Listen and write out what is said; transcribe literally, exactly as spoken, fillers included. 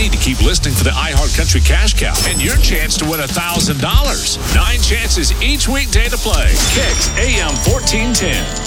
need to keep listening for the iHeart Country Cash Cow and your chance to win one thousand dollars. Nine chances each weekday to play. Kicks A M fourteen ten.